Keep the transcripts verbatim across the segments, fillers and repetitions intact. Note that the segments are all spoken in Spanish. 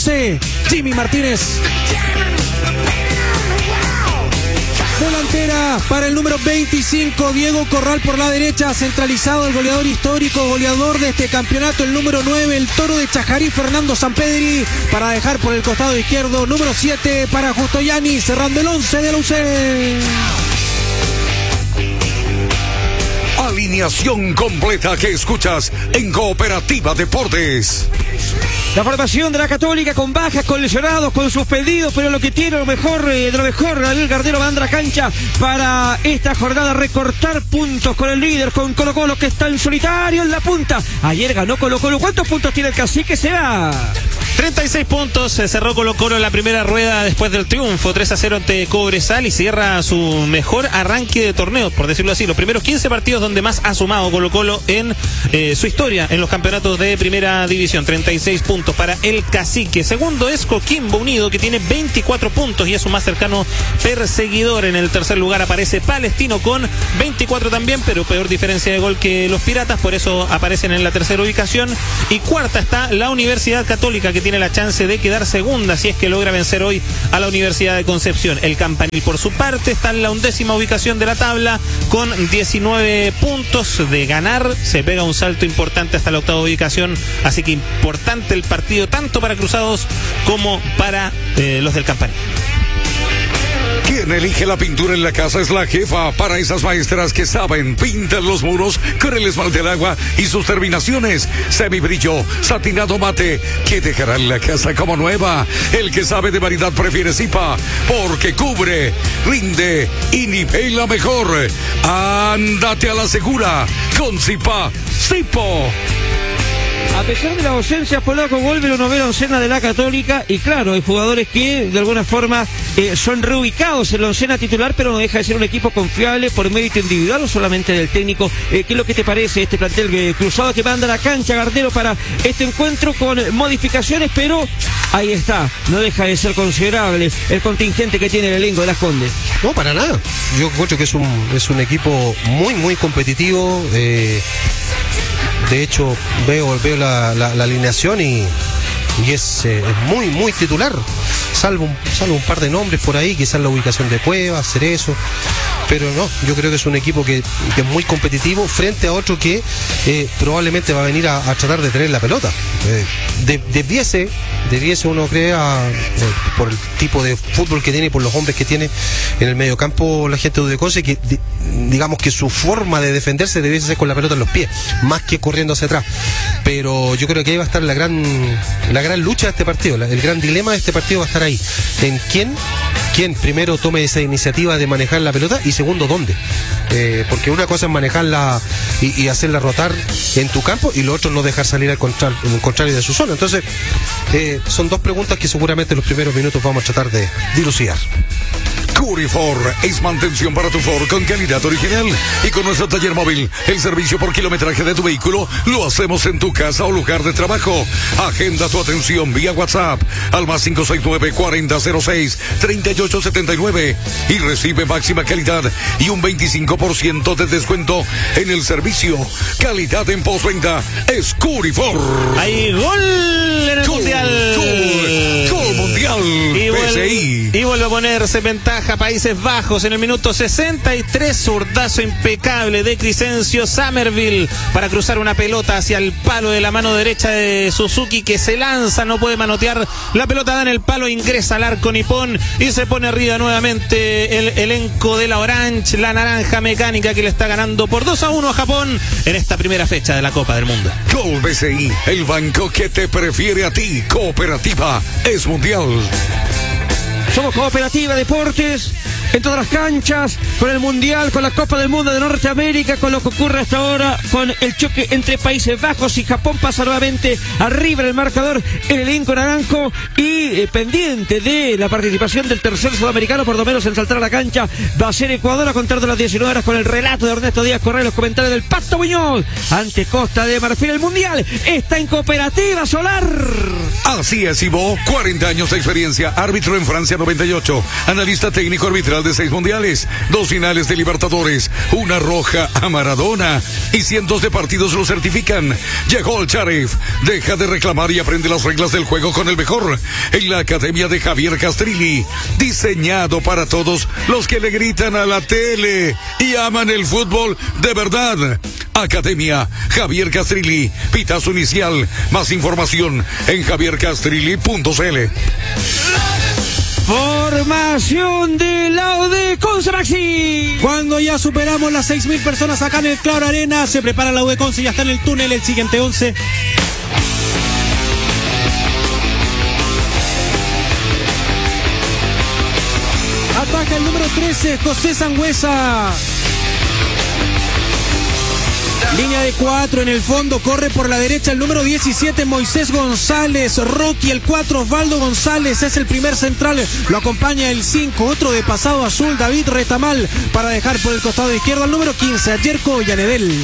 once, Jimmy Martínez. Delantera para el número veinticinco, Diego Corral por la derecha, centralizado el goleador histórico, goleador de este campeonato, el número nueve, el Toro de Chajarí, Fernando Sampedri, para dejar por el costado izquierdo, número siete para Justo Yanni, cerrando el once de la U C. Alineación completa que escuchas en Cooperativa Deportes. La formación de la Católica con bajas, con lesionados, con suspendidos, pero lo que tiene lo mejor eh, de lo mejor, Daniel Gardero va a la cancha para esta jornada, recortar puntos con el líder, con Colo Colo que está en solitario en la punta. Ayer ganó Colo Colo. ¿Cuántos puntos tiene el Cacique? Se va. treinta y seis puntos, se cerró Colo Colo en la primera rueda después del triunfo, tres a cero ante Cobresal, y cierra su mejor arranque de torneo, por decirlo así, los primeros quince partidos donde más ha sumado Colo Colo en eh, su historia en los campeonatos de primera división. Treinta y seis puntos para el Cacique. Segundo es Coquimbo Unido, que tiene veinticuatro puntos y es su más cercano perseguidor. En el tercer lugar aparece Palestino con veinticuatro también, pero peor diferencia de gol que los Piratas, por eso aparecen en la tercera ubicación. Y cuarta está la Universidad Católica, que tiene la chance de quedar segunda si es que logra vencer hoy a la Universidad de Concepción. El Campanil, por su parte, está en la undécima ubicación de la tabla con diecinueve puntos. De ganar se pega un salto importante hasta la octava ubicación, así que importante el partido tanto para Cruzados como para eh, los del Campanil. Quien elige la pintura en la casa es la jefa. Para esas maestras que saben pintar los muros con el esmalte del agua y sus terminaciones semibrillo, satinado mate, que dejarán la casa como nueva. El que sabe de variedad prefiere Zipa, porque cubre, rinde y nivela mejor. Ándate a la segura con Zipa, Zipo. A pesar de la ausencia, Polaco vuelve la novena oncena de la Católica, y claro, hay jugadores que de alguna forma eh, son reubicados en la oncena titular, pero no deja de ser un equipo confiable por mérito individual o solamente del técnico. Eh, ¿Qué es lo que te parece este plantel eh, cruzado que manda a la cancha Gardero para este encuentro con modificaciones? Pero ahí está, no deja de ser considerable el contingente que tiene el elenco de Las Condes. No, para nada. Yo encuentro que es un, es un equipo muy, muy competitivo. Eh... De hecho, veo, veo la, la, la alineación y, y es, eh, es muy, muy titular. Salvo un, salvo un par de nombres por ahí, quizás la ubicación de Cuevas, Cerezo. Pero no, yo creo que es un equipo que, que es muy competitivo frente a otro que eh, probablemente va a venir a, a tratar de tener la pelota. Eh, de, debiese, debiese uno crea, eh, por el tipo de fútbol que tiene y por los hombres que tiene en el mediocampo la gente de Udecose, que di, digamos que su forma de defenderse debiese ser con la pelota en los pies, más que corriendo hacia atrás. Pero yo creo que ahí va a estar la gran, la gran lucha de este partido, la, el gran dilema de este partido va a estar ahí. ¿En quién? ¿Quién primero tome esa iniciativa de manejar la pelota? Y segundo, ¿dónde? Eh, porque una cosa es manejarla y, y hacerla rotar en tu campo, y lo otro no dejar salir al contrario, al contrario de su zona. Entonces, eh, son dos preguntas que seguramente en los primeros minutos vamos a tratar de dilucidar. Curifor es mantención para tu Ford con calidad original, y con nuestro taller móvil, el servicio por kilometraje de tu vehículo lo hacemos en tu casa o lugar de trabajo. Agenda tu atención vía WhatsApp al más cinco seis nueve, cuarenta cero seis, treinta y ocho setenta y nueve y recibe máxima calidad y un veinticinco por ciento de descuento en el servicio. Calidad en postventa es Curifor. Hay gol en el Gol, Mundial. Gol, gol mundial. Y P S I. vuelve, y vuelve a ponerse en ventaja Países Bajos en el minuto sesenta y tres, zurdazo impecable de Crescencio Summerville para cruzar una pelota hacia el palo de la mano derecha de Suzuki, que se lanza, no puede manotear, la pelota da en el palo, ingresa al arco nipón y se pone arriba nuevamente el elenco de la Orange, la naranja mecánica, que le está ganando por dos a uno a Japón en esta primera fecha de la Copa del Mundo. Gol B C I, el banco que te prefiere a ti. Cooperativa es mundial. Somos Cooperativa Deportes en todas las canchas, con el Mundial, con la Copa del Mundo de Norteamérica, con lo que ocurre hasta ahora, con el choque entre Países Bajos y Japón. Pasa nuevamente arriba en el marcador el elenco naranjo, y eh, pendiente de la participación del tercer sudamericano, por lo menos en saltar a la cancha, va a ser Ecuador a contar de las diecinueve horas, con el relato de Ernesto Díaz Correa, los comentarios del Pato Muñoz ante Costa de Marfil. El Mundial está en Cooperativa Solar. Así es, Ivo, cuarenta años de experiencia, árbitro en Francia noventa y ocho, analista técnico arbitral de seis mundiales, dos finales de Libertadores, una roja a Maradona y cientos de partidos lo certifican. Llegó el Sheriff. Deja de reclamar y aprende las reglas del juego con el mejor en la Academia de Javier Castrilli, diseñado para todos los que le gritan a la tele y aman el fútbol de verdad. Academia Javier Castrilli, pitazo inicial. Más información en javier castrilli punto c l. Formación de la U D Conce, Maxi. Cuando ya superamos las seis mil personas acá en el Claro Arena, se prepara la U D Conce, ya está en el túnel el siguiente once. Ataca el número trece, José Sangüesa. Línea de cuatro en el fondo, corre por la derecha el número diecisiete, Moisés González. Rocky, el cuatro, Osvaldo González, es el primer central. Lo acompaña el cinco, otro de pasado azul, David Retamal, para dejar por el costado izquierdo al número quince, a Yerko Yanedel.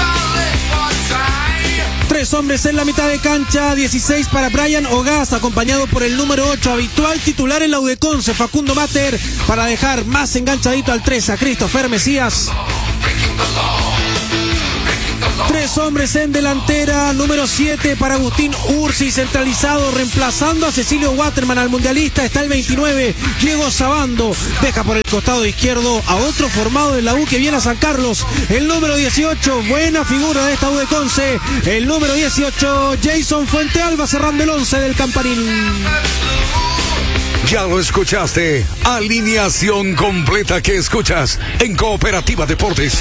Tres hombres en la mitad de cancha, dieciséis para Brian Ogaz, acompañado por el número ocho, habitual titular en la U D Conce, Facundo Mater, para dejar más enganchadito al tres, a Christopher Mesías. Tres hombres en delantera, número siete para Agustín Ursi, centralizado, reemplazando a Cecilio Waterman, al mundialista. Está el veintinueve, Diego Sabando, deja por el costado izquierdo a otro formado de la U que viene a San Carlos, el número dieciocho, buena figura de esta U de Conce, el número dieciocho, Jason Fuentealba, cerrando el once del Campanil. Ya lo escuchaste, alineación completa que escuchas en Cooperativa Deportes.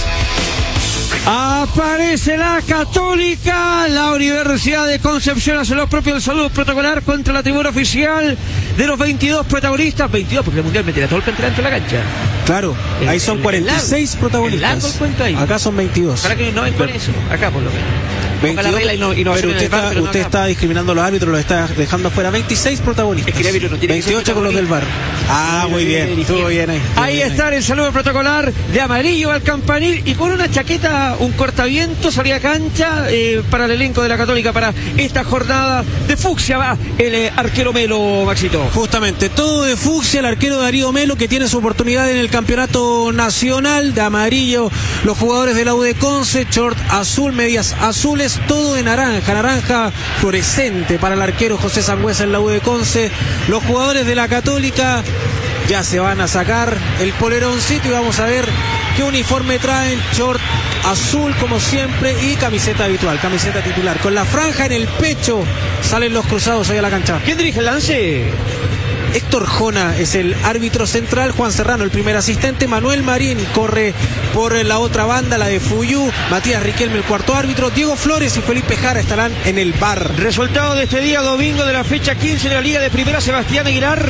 Aparece la Católica, la Universidad de Concepción hace lo propio, el saludo protocolar contra la tribuna oficial de los veintidós protagonistas, veintidós porque el Mundial me tira todo el pendiente dentro de la cancha. Claro, el, ahí son el, cuarenta y seis el protagonistas. El largo el cuento ahí. Acá son veintidós. Para que no ven con eso, acá por lo menos. veintidós, la regla y no, y no pero usted, está, pero usted no, está discriminando a los árbitros, los está dejando afuera. veintiséis protagonistas. Es que el árbitro no tiene veintiocho con los del V A R. Ah, muy bien, estuvo bien ahí. Ahí bien está ahí. el saludo protocolar de amarillo al Campanil y con una chaqueta, un cortaviento, salía a cancha eh, para el elenco de la Católica para esta jornada de fucsia. Va el eh, arquero Melo, Maxito. Justamente, todo de fucsia, el arquero Darío Melo, que tiene su oportunidad en el campeonato nacional. De amarillo, los jugadores de la U de Conce, short azul, medias azules, todo de naranja, naranja fluorescente para el arquero José Sangüesa en la U de Conce. Los jugadores de la Católica ya se van a sacar el poleroncito y vamos a ver qué uniforme traen. Short azul como siempre y camiseta habitual, camiseta titular. Con la franja en el pecho salen los cruzados ahí a la cancha. ¿Quién dirige el lance? Héctor Jona es el árbitro central, Juan Serrano el primer asistente, Manuel Marín corre por la otra banda, la de Fuyú, Matías Riquelme el cuarto árbitro, Diego Flores y Felipe Jara estarán en el V A R. Resultado de este día domingo de la fecha quince de la Liga de Primera, Sebastián Aguilar.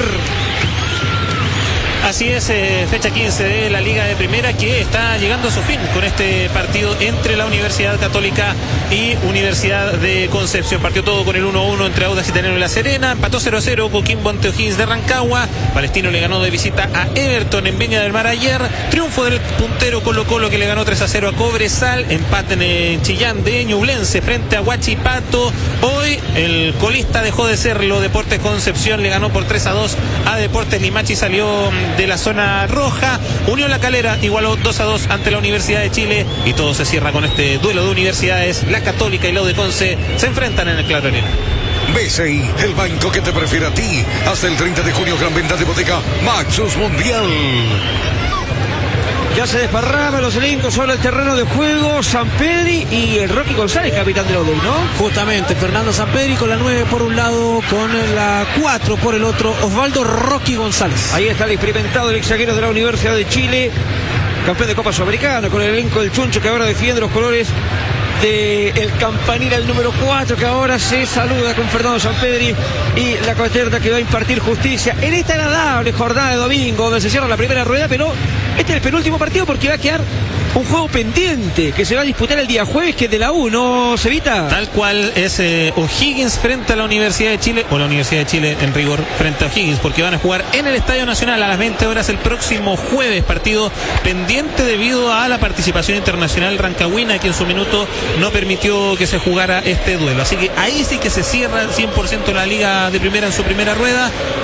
Así es, eh, fecha quince de la Liga de Primera que está llegando a su fin con este partido entre la Universidad Católica y Universidad de Concepción. Partió todo con el uno a uno entre Audax Italiano y La Serena, empató cero a cero Coquimbo ante O'Higgins de Rancagua, Palestino le ganó de visita a Everton en Viña del Mar ayer, triunfo del puntero Colo Colo que le ganó tres a cero a Cobresal, empate en Chillán de Ñublense frente a Huachipato. Hoy el colista dejó de serlo, Deportes Concepción le ganó por tres a dos a Deportes Limachi, salió de la zona roja. Unión La Calera igualó dos a dos ante la Universidad de Chile y todo se cierra con este duelo de universidades. La Católica y la U de Conce se enfrentan en el Claro Arena. B C I, el banco que te prefiere a ti. Hasta el treinta de junio, gran venta de hipoteca Maxus Mundial. Ya se desparraban los elencos sobre el terreno de juego. Sampedri y el Rocky González, capitán de la U D U, ¿no? Justamente, Fernando Sampedri con la nueve por un lado, con la cuatro por el otro, Osvaldo Rocky González. Ahí está el experimentado, el ex zaguero de la Universidad de Chile, campeón de Copa Sudamericana, con el elenco del Chuncho que ahora defiende los colores de el Campanil, el número cuatro, que ahora se saluda con Fernando Sampedri y la cuaterna que va a impartir justicia en esta agradable jornada de domingo donde se cierra la primera rueda, pero este es el penúltimo partido porque va a quedar un juego pendiente que se va a disputar el día jueves, que es de la U, ¿no, Cevita? Tal cual es eh, O'Higgins frente a la Universidad de Chile, o la Universidad de Chile en rigor frente a O'Higgins, porque van a jugar en el Estadio Nacional a las veinte horas el próximo jueves, partido pendiente debido a la participación internacional rancagüina que en su minuto no permitió que se jugara este duelo. Así que ahí sí que se cierra cien por ciento la Liga de Primera en su primera rueda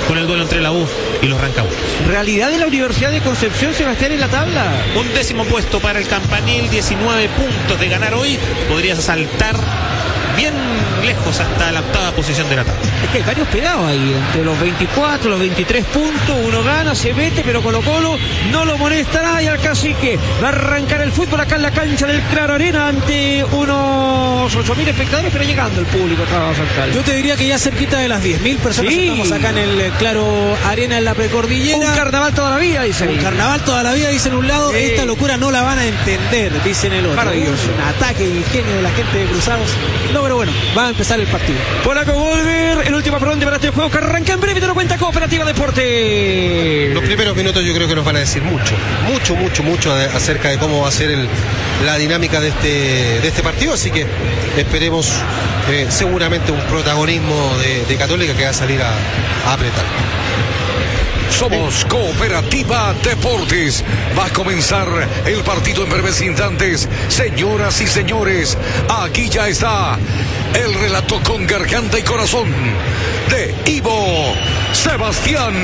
con el duelo entre la U y los Rancagüeños. Realidad de la Universidad de Concepción, Sebastián, en la tabla. Un décimo puesto para el Campanil, diecinueve puntos de ganar hoy. Podrías saltar bien lejos hasta la octava posición de la tabla. Es que hay varios pegados ahí, entre los veinticuatro, los veintitrés puntos, uno gana, se mete, pero Colo Colo no lo molestará y al cacique va a arrancar el fútbol acá en la cancha del Claro Arena ante unos ocho mil espectadores, pero llegando el público acá a saltar. Yo te diría que ya cerquita de las diez mil personas Sí. estamos acá en el Claro Arena en la precordillera. Un carnaval toda la vida, dice. Un carnaval toda la vida, dicen un lado, Sí. esta locura no la van a entender, dicen el otro. Maravilloso. Un ataque de ingenio de la gente de Cruzados. No, pero bueno, va a empezar el partido. Polaco Volver, el último pronto para este juego que arranca en breve, te lo cuenta Cooperativa Deporte. Los primeros minutos yo creo que nos van a decir mucho, mucho, mucho, mucho de- acerca de cómo va a ser el, la dinámica de este, de este partido, así que esperemos eh, seguramente un protagonismo de, de Católica que va a salir a, a apretar. Somos Cooperativa Deportes. Va a comenzar el partido en breves instantes. Señoras y señores, aquí ya está el relato con garganta y corazón de Ivo Sebastián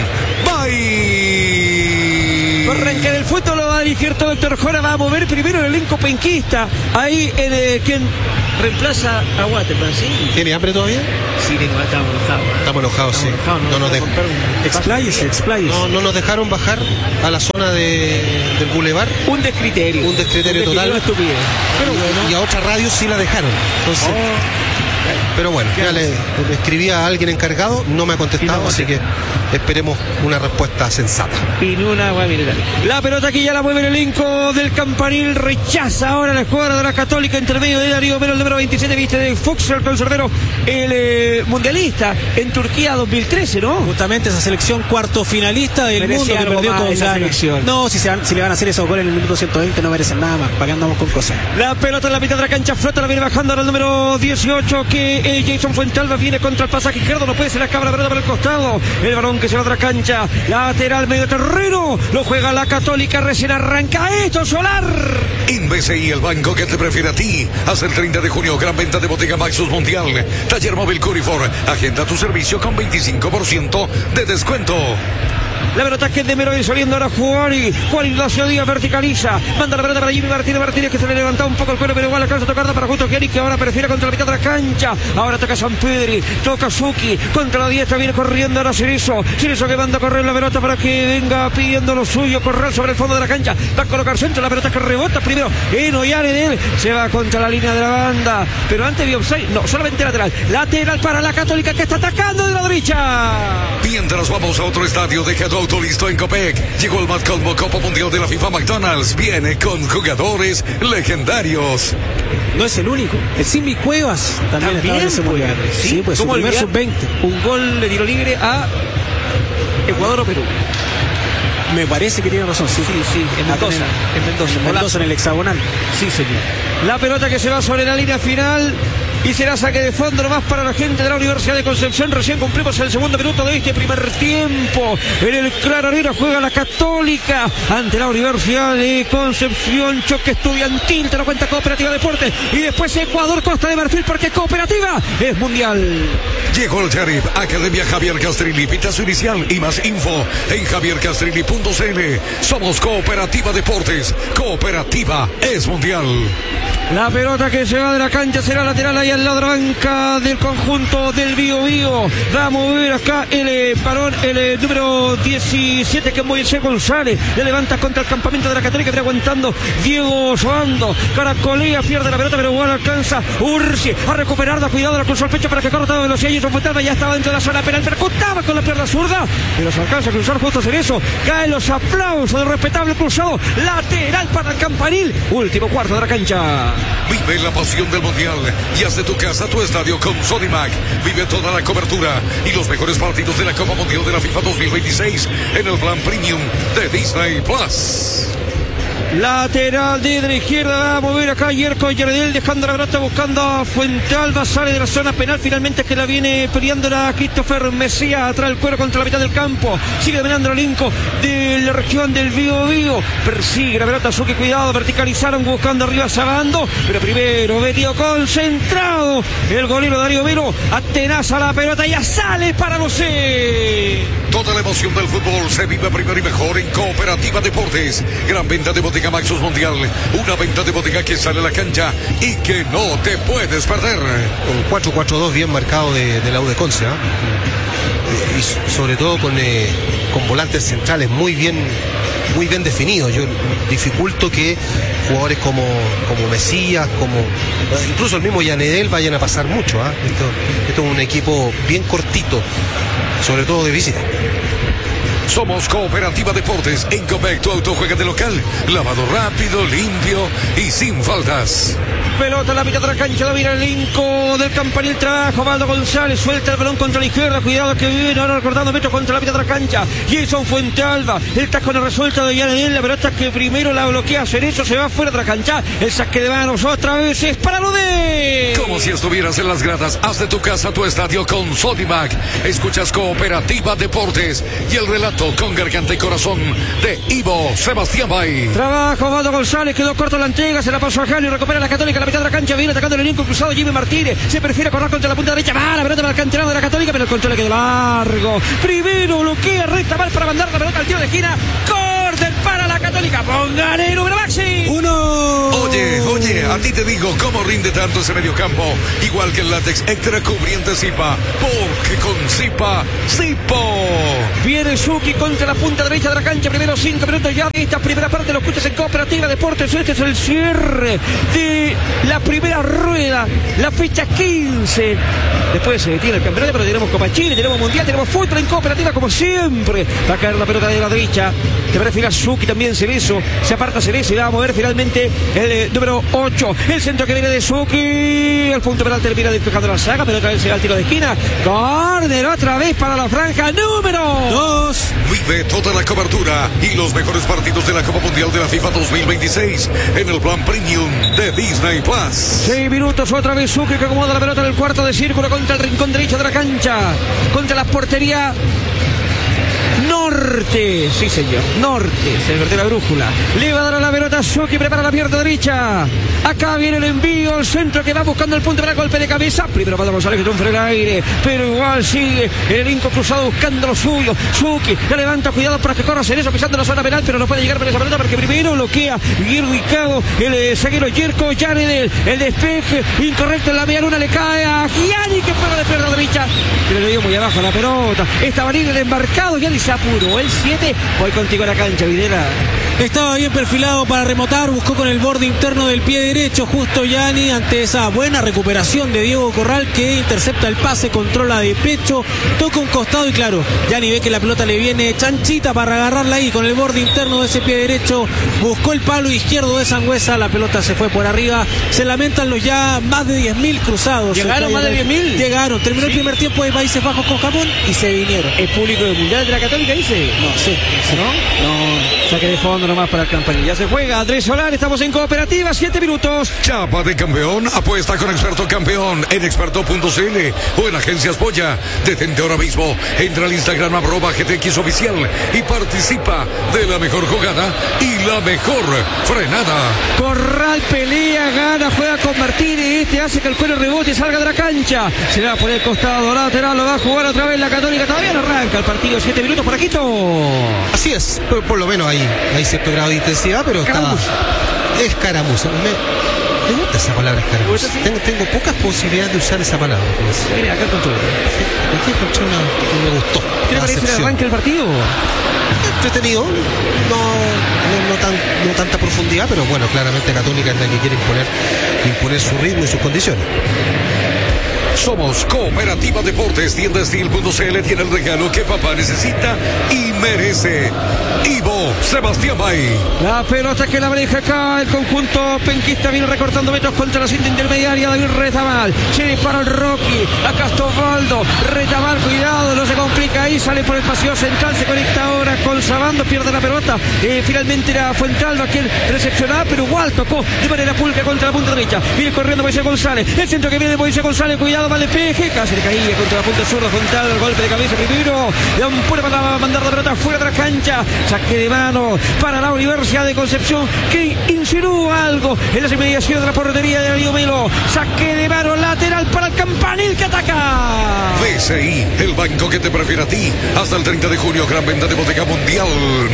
Bay. Arranca del fútbol, lo va a dirigir todo Héctor Jora, va a mover primero el elenco penquista. Ahí en eh, quien reemplaza a Waterman, ¿sí? ¿Tiene hambre todavía? Sí, tengo, estamos enojados. Estamos enojados, sí. Estamos enojados, No nos, vamos a dej- comprar un- Expláyese, expláyese. no, no nos dejaron bajar a la zona de, del bulevar. Un descriterio. Un descriterio total. Una estupidez. Pero bueno. Y a otra radio sí la dejaron. Entonces, pero bueno, ya le, le escribí a alguien encargado, no me ha contestado, Y no así que esperemos una respuesta sensata. Y una agua mineral. La pelota que ya la mueve el elenco del Campanil. Rechaza ahora la escuadra de la Católica. Intermedio de Darío Melo, el número veintisiete, viste, de Fox, el conservador, el eh, mundialista en Turquía dos mil trece, ¿no? Justamente esa selección cuarto finalista del Merecía mundo que algo perdió más con esa Ghana. selección. No, si, se van- si le van a hacer esos goles en el minuto ciento veinte no merecen nada más. ¿Para qué andamos con cosas? La pelota en la mitad de la cancha flota, la viene bajando ahora el número dieciocho, que eh, Jason Fuentalba viene contra el pasaje izquierdo, no puede ser la cabra pelota por el costado, el balón que se va a otra cancha, lateral medio terreno, lo juega la Católica, recién arranca esto, Solar. En B C I, el banco que te prefiere a ti. Hasta el treinta de junio, gran venta de Bottega Maxus Mundial. Taller móvil Curifor. Agenda tu servicio con veinticinco por ciento de descuento. La pelota que es de Meroy saliendo ahora Juari. Juari Ignacio Díaz verticaliza. Manda la pelota para Jimmy Martínez. Martínez que se le levanta un poco el cuero, pero igual alcanza a tocarla para Justo Gianni, que ahora prefiere contra la mitad de la cancha. Ahora toca San Pedri. Toca Suki. Contra la diestra viene corriendo ahora Cerezo. Cerezo que manda a correr la pelota para que venga pidiendo lo suyo. Correr sobre el fondo de la cancha. Va a colocar centro. La pelota que rebota primero en Oyaredel. Se va contra la línea de la banda. Pero antes vio offside. No, solamente lateral. Lateral para la Católica que está atacando de la derecha. Mientras vamos a otro estadio, deja tu auto listo en Copec. Llegó el más combo Copa Mundial de la FIFA. McDonald's viene con jugadores legendarios. No es el único. El Simbi Cuevas también, estaba en ese pues, mundial. Sí, pues su ¿Cómo primer olvidar sub veinte. un gol de tiro libre a Ecuador o Perú? Me parece que tiene razón, sí. Sí, sí, en Acá Mendoza, el- en Mendoza, en Mendoza, en el hexagonal. Sí, señor. La pelota que se va sobre la línea final y será saque de fondo nomás para la gente de la Universidad de Concepción. Recién cumplimos el segundo minuto de este primer tiempo. En el Claro Arena juega la Católica ante la Universidad de Concepción. Choque estudiantil, te lo cuenta Cooperativa Deportes. Y después Ecuador, Costa de Marfil, porque Cooperativa es mundial. Llegó el Sheriff, Academia Javier Castrilli, pita su inicial y más info en javier castrilli punto c l. Somos Cooperativa Deportes, Cooperativa es mundial. La pelota que se va de la cancha será lateral ahí al lado de la banca del conjunto del Bío Bío. Va a mover acá el eh, varón, el eh, número diecisiete, que es Moisés González. Le levanta contra el campamento de la Católica, viene aguantando Diego Soando. Caracolea, pierde la pelota, pero igual alcanza Ursi a recuperarla. Cuidado, la cruzó al pecho para que corra toda velocidad. Y Fontalba ya estaba dentro de la zona penal, percutaba con la pierna zurda, pero se alcanza a cruzar justo hacer eso. Caen los aplausos del respetable cruzado. Lateral para el Campanil. Último cuarto de la cancha. Vive la pasión del mundial y haz de tu casa tu estadio con Sodimac. Vive toda la cobertura y los mejores partidos de la Copa Mundial de la FIFA dos mil veintiséis en el plan premium de Disney Plus. Lateral de la izquierda, va a mover acá Yerko Yaredel, dejando la pelota buscando a Fuentealba, sale de la zona penal, finalmente que la viene peleando la Christopher Mesías, atrás el cuero contra la mitad del campo, sigue dominando el elenco de la región del Bío Bío, persigue la pelota, Suki, cuidado, verticalizaron buscando arriba Sabando, pero primero metió concentrado el golero Darío Vero, atenaza la pelota, ya sale para no sé. Toda la emoción del fútbol se vive primero y mejor en Cooperativa Deportes. Gran venta de Botica Maxus Mundial. Una venta de botica que sale a la cancha y que no te puedes perder. Un cuatro cuatro dos bien marcado de, de la U de Conce, ¿eh? Y sobre todo con, eh, con volantes centrales muy bien, muy bien definidos. Yo dificulto que jugadores como, como Mesías, como incluso el mismo Yanedel vayan a pasar mucho, ¿eh? Esto, esto es un equipo bien cortito, sobre todo de visita. Somos Cooperativa Deportes. En Copec tu auto juega de local. Lavado rápido, limpio y sin faltas. Pelota en la mitad de la cancha, domina el elenco del Campanil, trabajo, Valdo González, suelta el balón contra la izquierda, cuidado que viene ahora recordando metros contra la mitad de la cancha, Jason Fuentealba, el taco no resuelta de Yanedel, la pelota que primero la bloquea Cerezo, se va fuera de la cancha, el saque de manos otra vez es para lo de... Como si estuvieras en las gradas, haz de tu casa tu estadio con Sodimac. Escuchas Cooperativa Deportes y el relato con garganta y corazón de Ivo Sebastián Bay. Trabajo, Valdo González, quedó corto la entrega, se la pasó a Jali, recupera la Católica, la mitad de la cancha, viene atacando el elenco cruzado Jimmy Martínez, se prefiere correr contra la punta derecha, va la pelota para el canterano de la Católica, pero el control le quedó largo, primero bloquea, recta mal para mandar la pelota al tiro de esquina, córner para la Católica, pongan el número Maxi. Uno. Oye, oye, a ti te digo cómo rinde tanto ese mediocampo, igual que el látex extra cubriente Zipa, porque con Zipa, Zipo. Viene Suki contra la punta derecha de la cancha, primero cinco minutos ya de esta primera parte, lo escuchas en Cooperativa Deportes, este es el cierre de la primera rueda, la fecha quince. Después se detiene el campeonato, pero tenemos Copa Chile, tenemos Mundial, tenemos fútbol en Cooperativa como siempre. Va a caer la pelota de la derecha, te prefiere Suki también Cerezo, se aparta Cerezo y va a mover finalmente el eh, número ocho, el centro que viene de Suki, el punto penal termina despejando la saga, pero otra vez se va al tiro de esquina, córner otra vez para la franja número dos. Vive toda la cobertura y los mejores partidos de la Copa Mundial de la FIFA dos mil veintiséis en el plan Premium de Disney Plus. Seis minutos, otra vez Sucre que acomoda la pelota en el cuarto de círculo contra el rincón derecho de la cancha, contra la portería norte, sí señor, norte, se invirtió la brújula, le va a dar a la pelota a Suki, prepara la pierna derecha, acá viene el envío, el centro que va buscando el punto para el golpe de cabeza, primero Pablo González que triunfa en el aire, pero igual sigue el elenco cruzado buscando lo suyo, Suki, la levanta, cuidado para que corra Cerezo pisando la zona penal, pero no puede llegar por esa pelota porque primero bloquea, bien ubicado, el eh, zaguero Yerko Yaredel, el despeje, incorrecto en la media luna, le cae a Gianni que pega de pierna derecha, pero le dio muy abajo la pelota, estaba libre el embarcado, Gianni se apuró, el siete, voy contigo a la cancha, Videla. Estaba bien perfilado para remotar, buscó con el borde interno del pie derecho justo Yanni ante esa buena recuperación de Diego Corral que intercepta el pase, controla de pecho, toca un costado y claro, Yanni ve que la pelota le viene chanchita para agarrarla ahí con el borde interno de ese pie derecho, buscó el palo izquierdo de Sangüesa, la pelota se fue por arriba, se lamentan los ya más de diez mil cruzados. ¿Llegaron más de diez mil? Llegaron, terminó ¿Sí? el primer tiempo de Países Bajos con Japón y se vinieron. ¿Es público del Mundial de la Católica, dice? No, sí, sí. ¿No? No, saque de fondo nomás para el campanilla. Se juega Andrés Solar, estamos en Cooperativa, siete minutos. Chapa de campeón, apuesta con Experto Campeón en experto punto c l o en Agencias Polla. Detente ahora mismo, entra al Instagram arroba G T X oficial y participa de la mejor jugada y la mejor frenada. Corral pelea, gana, juega con Martínez, este hace que el cuero rebote y salga de la cancha. Se va por el costado lateral, lo va a jugar otra vez la Católica, todavía no arranca el partido, siete minutos por aquí. Así es, por, por lo menos hay, hay cierto grado de intensidad, pero Escaramuza. está escaramuza. Me, me gusta esa palabra escaramuza. ¿Sí? Tengo, tengo pocas posibilidades de usar esa palabra. Pues. Mira, acá con todo. Aquí encontré una que me gustó. ¿Qué le la parece el acepción. arranque del partido? Entretenido, no, no, no, tan, no tanta profundidad, pero bueno, claramente Católica es la que quiere imponer, imponer su ritmo y sus condiciones. Somos Cooperativa Deportes, tienda steel punto c l tiene el regalo que papá necesita y merece. Ivo Sebastián Bay. La pelota que la maneja acá el conjunto penquista, viene recortando metros contra la cinta intermediaria, David Retamal, se dispara el Rocky, acá está Osvaldo, Retamal, cuidado, no se complica ahí, ahí, sale por el pasillo central, se conecta ahora con Sabando, pierde la pelota. Eh, finalmente era Fuentealba quien recepcionaba, pero igual tocó de manera pulcra contra la punta derecha. Viene corriendo Moisés González. El centro que viene de Moisés González, cuidado, vale peje. Casi le caía contra la punta zurda. Fuentealba, el golpe de cabeza primero. Le dan pura para mandar la pelota fuera de la cancha. Saque de mano para la Universidad de Concepción, que insinúa algo en las inmediaciones de la portería de Darío Melo. Saque de mano lateral para el Campanil que ataca. B C I, el banco que te prefiere a ti. Hasta el treinta de junio, gran venta de bodega mundial.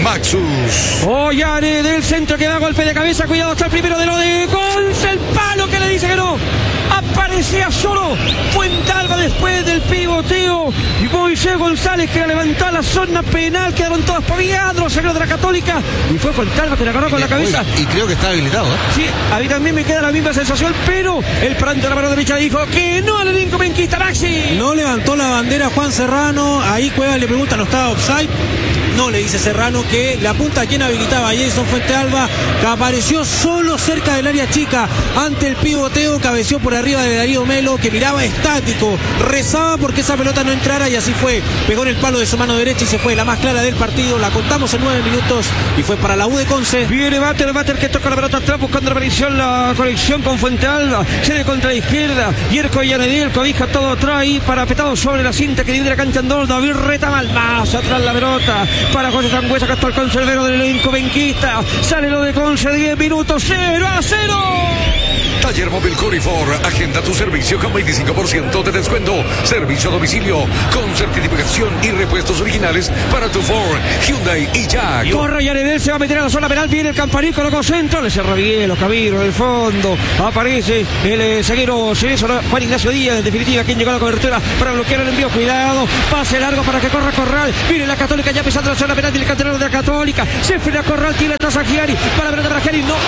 Maxus. Ollane del centro que da golpe de cabeza. Cuidado, hasta el primero de lo de Gonz. El palo que le dice que no. Aparecía solo Fuentealba después del pivoteo. Y Moisés González que la levantó a la zona penal. Quedaron todos paviando los saqueros de la Católica. Y fue Fuentealba que la agarró con la cabeza. Y creo que está habilitado, ¿eh? Sí, a mí también me queda la misma sensación. Pero el parante de la mano derecha dijo que no al elenco benquista, Maxi. No levantó la bandera Juan Serrano. Ahí Cueva le pregunta, ¿no estaba offside? No, le dice Serrano que le apunta a quien habilitaba a Jason Fuentealba, que apareció solo cerca del área chica ante el pivoteo, cabeció por arriba de Darío Melo, que miraba estático, rezaba porque esa pelota no entrara y así fue. Pegó en el palo de su mano derecha y se fue, la más clara del partido. La contamos en nueve minutos y fue para la U de Conce. Viene Bater, Bater que toca la pelota atrás buscando la aparición, la conexión con Fuentealba. Se de contra la izquierda. Yerko Yanediel cobija todo atrás ahí, parapetado sobre la cinta que divide la cancha en dos. David Retamal, más atrás la pelota para José Sangüesa, que está el conservero del elenco benquista. Sale lo de Conce, diez minutos, cero a cero. Taller Móvil Curifor, agenda tu servicio con veinticinco por ciento de descuento. Servicio a domicilio con certificación y repuestos originales para tu Ford, Hyundai y Jack. Corre Yanedel, se va a meter a la zona penal, viene el Campanil, colocó centro, le cerra bien los Camilo en el fondo. Aparece el eh, zaguero Cerezo, Juan Ignacio Díaz, en definitiva, quien llegó a la cobertura para bloquear el envío. Cuidado, pase largo para que corra Corral. Viene la Católica ya pisando la zona penal del canterano de la Católica. Se frena Corral, tiene atrás a Giari, para la pelota para Giari, no,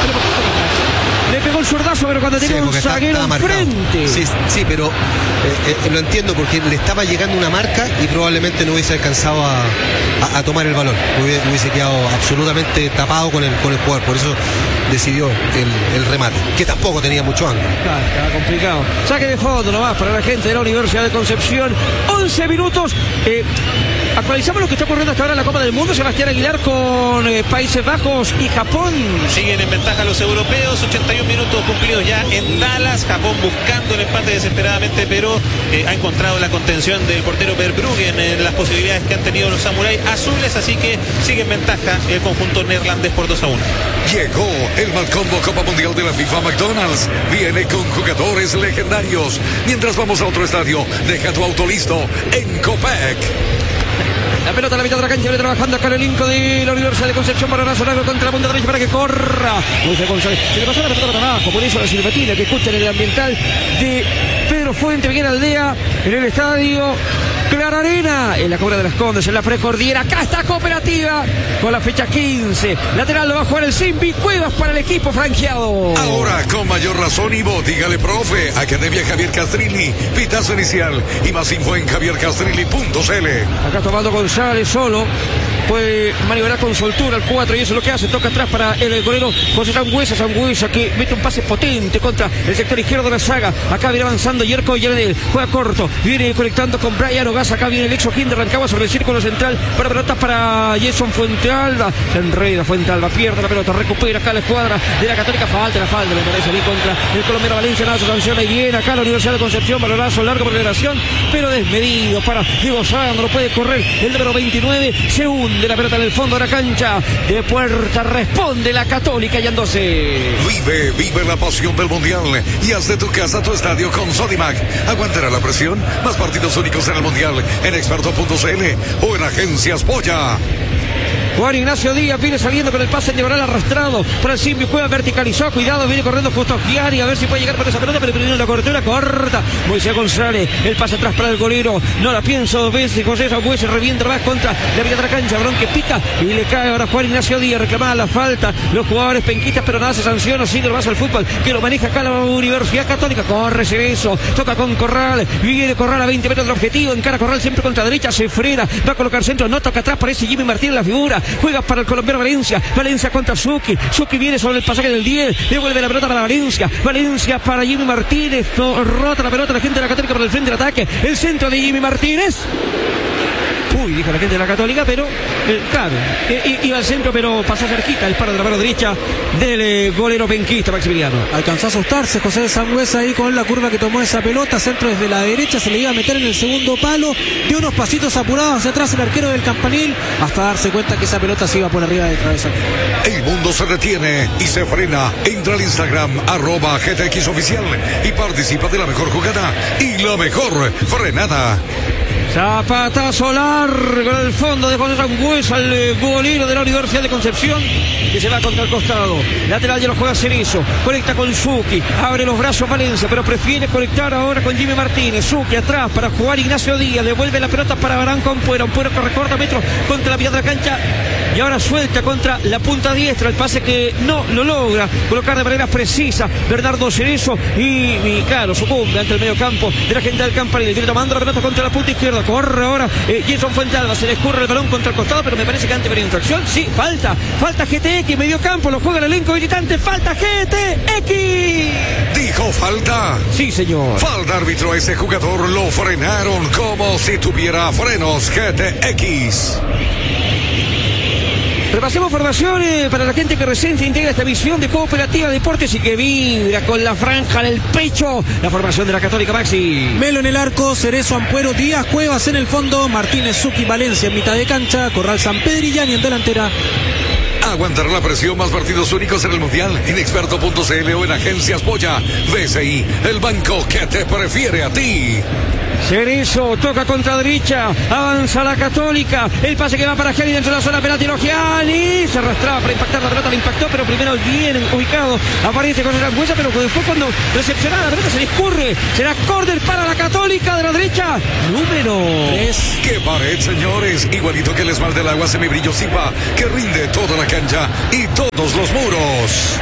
le pegó el zurdazo, pero cuando tenía sí, un zaguero enfrente. Sí, sí, pero eh, eh, lo entiendo porque le estaba llegando una marca y probablemente no hubiese alcanzado a, a, a tomar el balón. Hubiese, hubiese quedado absolutamente tapado con el, con el jugador. Por eso decidió el, el remate, que tampoco tenía mucho ángulo. Claro, estaba complicado. Saque de fondo nomás para la gente de la Universidad de Concepción. once minutos. Eh, Actualizamos lo que está ocurriendo hasta ahora en la Copa del Mundo. Sebastián Aguilar con eh, Países Bajos y Japón. Siguen en ventaja los europeos. ochenta y un minutos cumplidos ya en Dallas. Japón buscando el empate desesperadamente, pero eh, ha encontrado la contención del portero Verbruggen en las posibilidades que han tenido los samuráis azules. Así que sigue en ventaja el conjunto neerlandés por dos a uno. Llegó el Malcombo Copa Mundial de la FIFA McDonald's. Viene con jugadores legendarios. Mientras vamos a otro estadio, deja tu auto listo en Copec. La pelota a la mitad de la cancha, viene trabajando acá el elenco de la Universidad de Concepción. Balonazo largo contra la punta derecha para que corra. Moisés González. Se le pasó la pelota para abajo, por eso la silbatina que escuchan en el ambiental de Pedro Fuente, Miguel Aldea, en el estadio Clara Arena, en la Cobra de las Condes, en la precordillera. Acá está Cooperativa con la fecha quince. Lateral lo va a jugar el Simbi. Cuevas para el equipo franqueado. Ahora con mayor razón y voz, dígale profe. Academia Javier Castrilli, pitazo inicial y más info en javier castrilli punto c l. Acá tomando González solo. Puede maniobrar con soltura el cuatro y eso es lo que hace. Toca atrás para el golero José Sangüesa. Sangüesa que mete un pase potente contra el sector izquierdo de la saga. Acá viene avanzando Yerko Yanedel. Juega corto. Viene conectando con Brian Ogas. Acá viene el ex Ojín de Rancagua sobre el círculo central. Para pelotas para Jason Fuentealba. Se enreda Fuentealba. Pierde la pelota. Recupera acá la escuadra de la Católica. Falta la falta. Me parece a mí contra el colombiano Valencia. Nada, su sanción ahí viene. Acá la Universidad de Concepción. Balonazo largo por liberación. Pero desmedido para Diego Sandro. Puede correr el número veintinueve. Se hunde de la pelota en el fondo de la cancha de Puerta. Responde la Católica hallándose. Vive, vive la pasión del Mundial y haz de tu casa tu estadio con Sodimac. Aguantará la presión. Más partidos únicos en el Mundial en experto punto c l o en Agencias Polla. Juan Ignacio Díaz viene saliendo con el pase diagonal arrastrado por el Simbi. Juega, verticalizó, cuidado, viene corriendo justo Giari a ver si puede llegar por esa pelota, pero primero la cobertura corta. Moisés González, el pase atrás para el golero, no la pienso dos veces. José Sangüesa revienta más contra la mitad de la cancha, balón que pica y le cae ahora Juan Ignacio Díaz. Reclamaba la falta los jugadores penquistas, pero nada se sanciona. Sigue lo más al fútbol que lo maneja acá la Universidad Católica. Corre Cerezo, toca con Corral, viene Corral a veinte metros del objetivo, encara Corral siempre contra derecha, se frena, va a colocar centro, no toca atrás, parece Jimmy Martínez la figura. Juega para el colombiano Valencia. Valencia contra Suki. Suki viene sobre el pasaje del diez. Devuelve la pelota para Valencia. Valencia para Jimmy Martínez. No, rota la pelota la gente de la Católica por el frente del ataque. El centro de Jimmy Martínez. uy, dijo la gente de la Católica, pero eh, claro, eh, iba al centro, pero pasó cerquita el paro de la mano derecha del eh, golero penquista Maximiliano. Alcanzó a asustarse José de Sangüesa ahí con la curva que tomó esa pelota, centro desde la derecha, se le iba a meter en el segundo palo, dio unos pasitos apurados hacia atrás el arquero del Campanil, hasta darse cuenta que esa pelota se iba por arriba del travesaño. El mundo se detiene y se frena. Entra al Instagram, arroba G T X Oficial, y participa de la mejor jugada y la mejor frenada. Zapatazo largo en el fondo de José Sangüesa, el eh, golero de la Universidad de Concepción, que se va contra el costado. Lateral ya lo juega Cerezo, conecta con Zucchi, abre los brazos Valencia, pero prefiere conectar ahora con Jimmy Martínez. Zucchi atrás para jugar Ignacio Díaz, devuelve la pelota para Barranco Ampuero, Ampuero que recorta metros contra la mitad de la cancha y ahora suelta contra la punta diestra, el pase que no lo logra colocar de manera precisa Bernardo Cerezo y, y claro, sucumbe ante el medio campo de la gente del Campanil. Viene tomando la pelota contra la punta izquierda, corre ahora eh, Jason Fuentealba, se le escurre el balón contra el costado, pero me parece que antes de la infracción, sí, falta, falta G T X, medio campo, lo juega el elenco visitante, falta G T X. Dijo falta. Sí, señor. Falta, árbitro, a ese jugador lo frenaron como si tuviera frenos G T X. Repasemos formaciones para la gente que recién se integra esta visión de Cooperativa Deportes y que vibra con la franja en el pecho. La formación de la Católica, Maxi. Melo en el arco, Cerezo, Ampuero, Díaz, Cuevas en el fondo, Martínez, Zucchi, Valencia en mitad de cancha, Corral, Sampedri y Yani en delantera. Aguantar la presión, más partidos únicos en el Mundial en experto punto c l o en Agencias Polla. B C I, el banco que te prefiere a ti. Cerezo toca contra derecha, avanza la Católica, el pase que va para Gianni dentro de la zona penalti, no Gianni, se arrastraba para impactar la pelota, la impactó, pero primero bien ubicado, aparece con la Sangüesa, pero después cuando recepcionada la pelota se le escurre, será córner para la Católica de la derecha, número tres. ¡Qué pared, señores! Igualito que el esmalte del agua semibrillo Zipa, que rinde toda la cancha y todos los muros.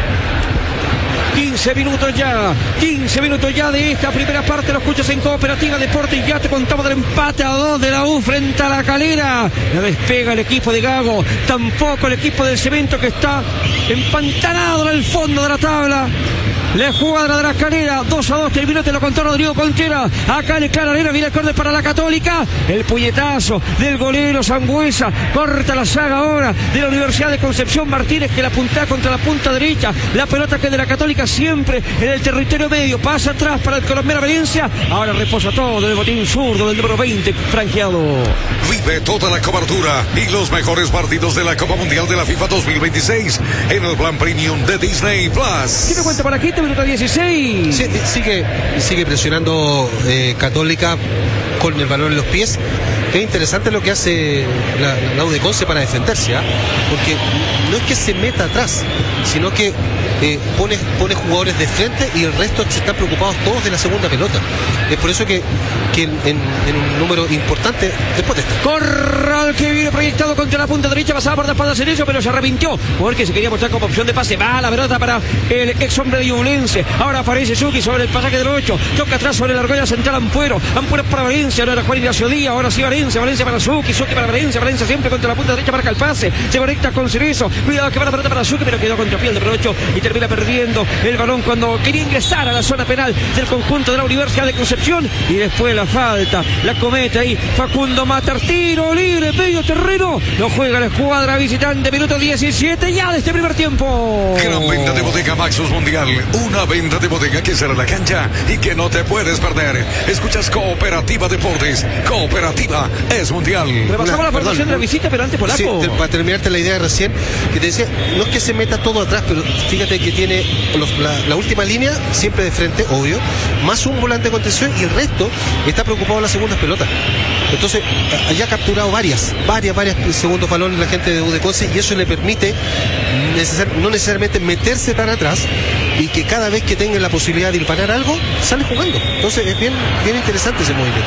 quince minutos ya, quince minutos ya de esta primera parte, lo escuchas en Cooperativa Deportes y ya te contamos del empate a dos de la U frente a la Calera. No despega el equipo de Gago, tampoco el equipo del Cemento, que está empantanado en el fondo de la tabla. La jugada de la Calera, dos a dos, terminó, te lo contó Rodrigo Contreras. Acá en el Clararena viene el córner para la Católica. El puñetazo del golero Sangüesa, corta la saga ahora de la Universidad de Concepción. Martínez que la apunta contra la punta derecha. La pelota que de la Católica siempre en el territorio medio. Pasa atrás para el colombiano Valencia. Ahora reposa todo el botín zurdo del número veinte, franqueado. Vive toda la cobertura y los mejores partidos de la Copa Mundial de la FIFA dos mil veintiséis en el plan premium de Disney Plus. ¿Qué me cuenta por aquí? Minuto dieciséis. Sí, sigue, sigue presionando eh, Católica con el balón en los pies. Es interesante lo que hace la, la U de Conce para defenderse, ¿eh? Porque no es que se meta atrás, sino que eh, pone, pone jugadores de frente y el resto están preocupados todos de la segunda pelota. Es por eso que, que en, en, en un número importante después de estar. Corral que viene proyectado contra la punta derecha, pasaba por la espalda Cerezo, pero se arrepintió porque se quería mostrar como opción de pase. Va la pelota para el ex hombre de Ñublense. Ahora aparece Zucchi sobre el pasaje del ocho, toca atrás sobre la argolla central Ampuero. Ampuero para Valencia, ahora Juan Ignacio Díaz, ahora sí Valencia, Valencia para Zucchi, Zucchi para Valencia, Valencia siempre contra la punta derecha, marca el pase, se conecta con Cerezo, cuidado que va la pelota para Zucchi, pero quedó contra piel de Provecho y termina perdiendo el balón cuando quería ingresar a la zona penal del conjunto de la Universidad de Concepción, y después la falta, la comete ahí Facundo Matar, tiro libre, medio terreno, lo juega la escuadra visitante, minuto diecisiete ya de este primer tiempo. Gran venta de bodega Maxus Mundial, una venta de bodega que será la cancha y que no te puedes perder. Escuchas Cooperativa Deportes, Cooperativa es mundial. Repasamos Una, la formación perdón, de la visita, pero antes Polaco. Sí, te, para terminarte la idea recién, que te decía, no es que se meta todo atrás, pero fíjate que tiene los, la, la última línea siempre de frente, obvio, más un volante de contención y el resto está preocupado en las segundas pelotas. Entonces, haya capturado varias, varias, varias segundos balones la gente de U D Conce y eso le permite necesar, no necesariamente meterse tan atrás y que cada vez que tenga la posibilidad de disparar algo, sale jugando. Entonces, es bien, bien interesante ese movimiento.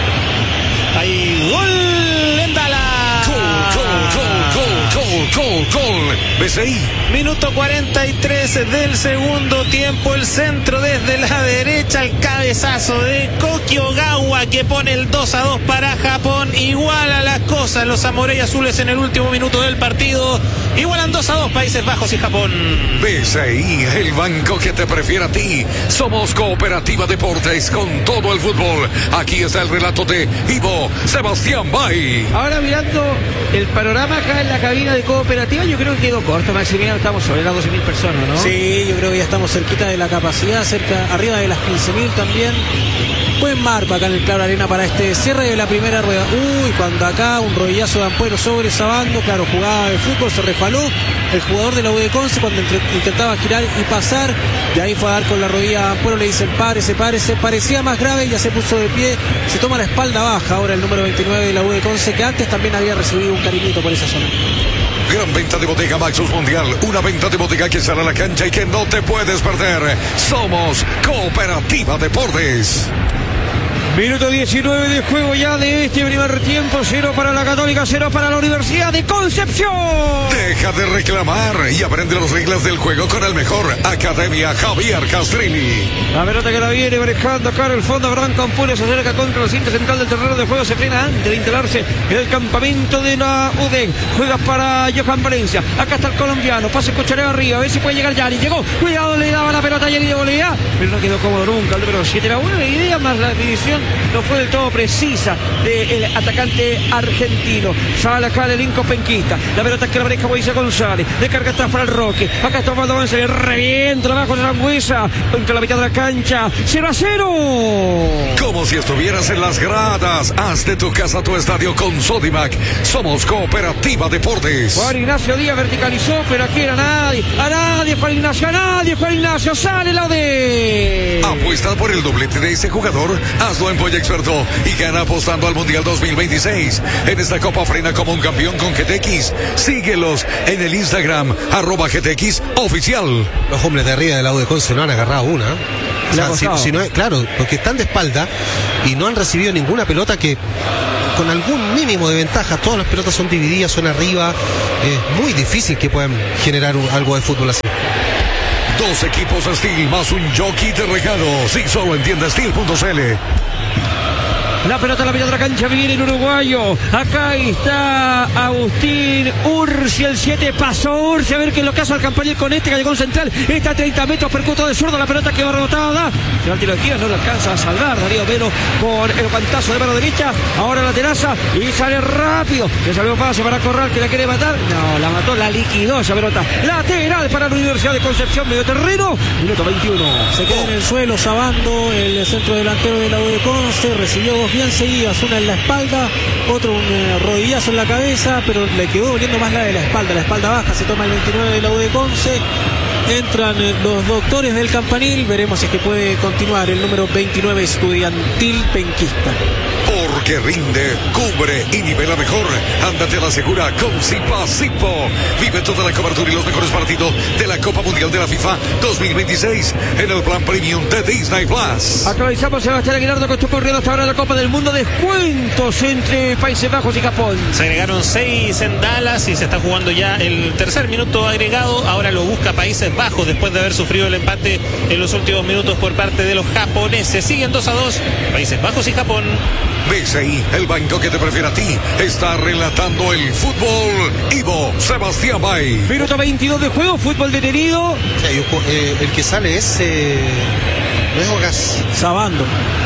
Hay gol en Dallas. Gol, gol, gol, gol, gol, gol, gol. B C I. Minuto cuarenta y tres del segundo tiempo. El centro desde la derecha. El cabezazo de Koki Ogawa que pone el dos a dos para Japón. Iguala las cosas los Samurai Azules en el último minuto del partido. Igualan dos a dos Países Bajos y Japón. B C I, el banco que te prefiere a ti. Somos Cooperativa Deportes con todo el fútbol. Aquí está el relato de Ivo Sebastián Bay. Ahora mirando el panorama acá en la cabina de Cooperativa, yo creo que quedó corto, Maximiliano. Estamos sobre las doce mil personas, ¿no? Sí, yo creo que ya estamos cerquita de la capacidad, cerca, arriba de las quince mil también. Buen marco acá en el Claro Arena para este cierre de la primera rueda. Uy, cuando acá un rodillazo de Ampuero sobre Sabando, claro, jugada de fútbol, se refaló el jugador de la U de Conce cuando entre, intentaba girar y pasar, y ahí fue a dar con la rodilla a Ampuero, le dicen párese, párese, parecía más grave, ya se puso de pie, se toma la espalda baja ahora el número veintinueve de la U de Conce, que antes también había recibido un cariñito por esa zona. Gran venta de Bodega Maxus Mundial, una venta de bodega que sale a la cancha y que no te puedes perder. Somos Cooperativa Deportes. Minuto diecinueve de juego ya de este primer tiempo. Cero para la Católica, cero para la Universidad de Concepción. Deja de reclamar y aprende las reglas del juego con el mejor. Academia Javier Castrilli. La pelota que la viene manejando acá en el fondo. Franco Ampuero se acerca contra la cinta central del terreno de juego. Se frena antes de instalarse en el campamento de la U D E C. Juega para Johan Valencia. Acá está el colombiano. Pase Cochareo arriba. A ver si puede llegar Yari. Llegó. Cuidado, le daba la pelota a Yari de volea. Pero no quedó cómodo nunca. El número siete era buena idea, más la división no fue del todo precisa del atacante argentino. Sale acá el elenco penquista. La pelota que la maneja Moisés González. De carga atrás para el Roque. Acá está Osvaldo Avance. Le revienta abajo de Sangüesa. Contra la mitad de la cancha. cero a cero. Como si estuvieras en las gradas. Haz de tu casa tu estadio con Sodimac. Somos Cooperativa Deportes. Juan Ignacio Díaz verticalizó, pero aquí era nadie. A nadie, Juan Ignacio. A nadie, Juan Ignacio. Sale la de. Apuesta por el doblete de ese jugador. Hazlo en Polla Experto y gana apostando al Mundial dos mil veintiséis. En esta Copa frena como un campeón con G T X. Síguelos en el Instagram, arroba G T X oficial. Los hombres de arriba de la U de Conce no han agarrado una. O sea, si, si no, claro, porque están de espalda y no han recibido ninguna pelota que con algún mínimo de ventaja. Todas las pelotas son divididas, son arriba. Es muy difícil que puedan generar un, algo de fútbol así. Dos equipos Steel más un jockey de regalo. Sí, solo en tienda steel punto c l. La pelota en la mitad de la cancha viene el uruguayo. Acá está Agustín Ursi, el siete. Pasó Ursi a ver qué es lo que hace al Campanil con este. Callejón central. Está a treinta metros. Percuto de zurdo. La pelota que va rebotada. Se va al tiro de esquina. No lo alcanza a salvar Darío Velo con el guantazo de mano derecha. Ahora la teraza. Y sale rápido. Le salió pase para Corral que la quiere matar. No, la mató. La liquidó esa pelota. Lateral para la Universidad de Concepción. Medio terreno. Minuto veintiuno. Se queda en el suelo Sabando, el centro delantero de la U de Conce. Recibió dos bien seguidas, una en la espalda, otro un eh, rodillazo en la cabeza, pero le quedó doliendo más la de la espalda, la espalda baja. Se toma el veintinueve de la U de Conce. Entran eh, los doctores del Campanil. Veremos si es que puede continuar el número veintinueve estudiantil penquista. Porque rinde, cubre y nivela mejor. Ándate a la segura con Zipa Zipo. Vive toda la cobertura y los mejores partidos de la Copa Mundial de la FIFA dos mil veintiséis en el plan premium de Disney Plus. Actualizamos Sebastián Aguilardo con tu corriendo hasta ahora la Copa del Mundo. Descuentos entre Países Bajos y Japón. Se agregaron seis en Dallas y se está jugando ya el tercer minuto agregado. Ahora lo busca Países Bajos después de haber sufrido el empate en los últimos minutos por parte de los japoneses. Siguen dos a dos Países Bajos y Japón. B C I, el banco que te prefiere a ti, está relatando el fútbol. Ivo Sebastián Bay. Minuto veintidós de juego, fútbol detenido. O sea, yo, eh, el que sale es eh, no es Ogas. Sabando.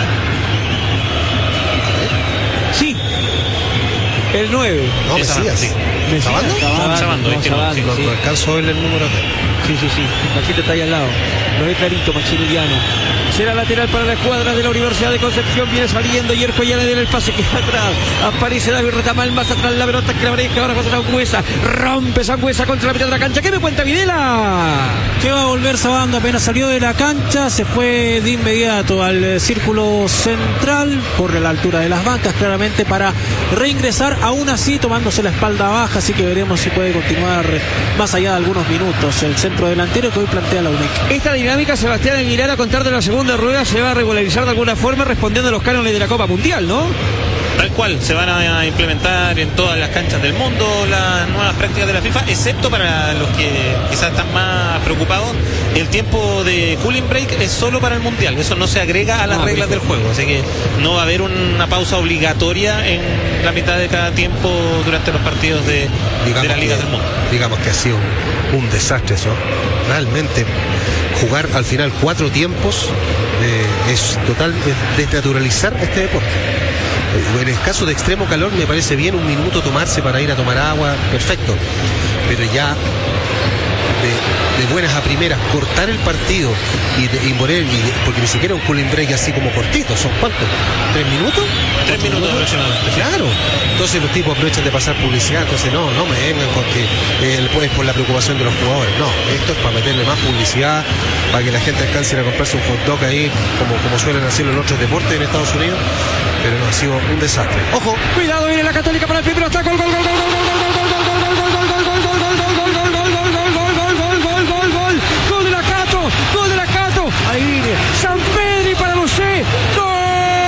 Sí. El nueve. No, Esa, Mesías. sí. ¿Mesías? ¿Sabando? Sabando, Sabando, no, es que no, Sabando, sí. No, sí. no alcanzo a ver el número. Sí, sí, sí. Maxito está ahí al lado. Lo ve clarito, Maximiliano. Será lateral para la escuadra de la Universidad de Concepción. Viene saliendo Yerko ya le viene el pase que está atrás. Aparece David Retamal más atrás. La pelota que la maneja ahora José Sangüesa. Rompe Sangüesa contra la mitad de la cancha. ¿Qué me cuenta Videla? Que va a volver Sabando, apenas salió de la cancha, se fue de inmediato al eh, círculo central, corre a la altura de las bancas claramente para reingresar, aún así tomándose la espalda baja, así que veremos si puede continuar más allá de algunos minutos el centro delantero que hoy plantea la U N E C. Esta dinámica, Sebastián Aguilar, a contar de la segunda rueda, se va a regularizar de alguna forma respondiendo a los cánones de la Copa Mundial, ¿no? Tal cual, se van a implementar en todas las canchas del mundo las nuevas prácticas de la FIFA, excepto para los que quizás están más preocupados, el tiempo de cooling break es solo para el Mundial, eso no se agrega a las ah, reglas perfecto. del juego, así que no va a haber una pausa obligatoria en la mitad de cada tiempo durante los partidos de, de la Liga que, del Mundo. Digamos que ha sido un, un desastre eso. Realmente jugar al final cuatro tiempos eh, es total es desnaturalizar este deporte. En el caso de extremo calor me parece bien un minuto tomarse para ir a tomar agua, perfecto, pero ya de, de buenas a primeras cortar el partido y, de, y poner, y, porque ni siquiera un cooling break así como cortito, ¿son cuántos? ¿Tres minutos? Tres minutos aproximadamente. Claro, entonces los tipos aprovechan de pasar publicidad, entonces no, no me vengan con que eh, es por la preocupación de los jugadores, no, esto es para meterle más publicidad, para que la gente alcance a comprarse un hot dog ahí, como, como suelen hacerlo en otros deportes en Estados Unidos, pero no, ha sido un desastre. Ojo, Cuidado, viene la Católica para el primero, está gol, gol, gol, gol, gol, gol, gol, gol.